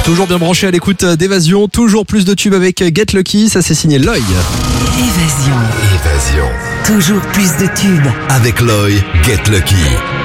Toujours bien branché à l'écoute d'Évasion, toujours plus de tubes avec Get Lucky, ça c'est signé Loy. Évasion. Toujours plus de tubes. Avec Loy, Get Lucky.